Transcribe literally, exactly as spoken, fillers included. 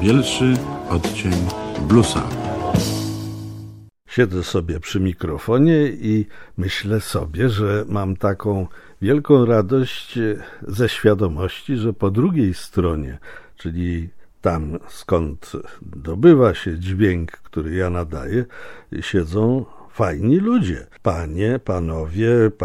najbielszy odcień bluesa. Siedzę sobie przy mikrofonie i myślę sobie, że mam taką wielką radość ze świadomości, że po drugiej stronie, czyli tam skąd dobywa się dźwięk, który ja nadaję, siedzą fajni ludzie. Panie, panowie,